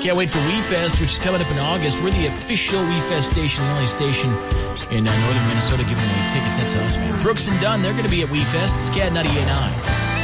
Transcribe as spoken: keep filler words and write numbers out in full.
Can't wait for WeFest, which is coming up in August. We're the official WeFest station, the only station in uh, northern Minnesota giving away tickets. That's us, man. Brooks and Dunn, they're going to be at WeFest. It's Cat ninety-eight point nine.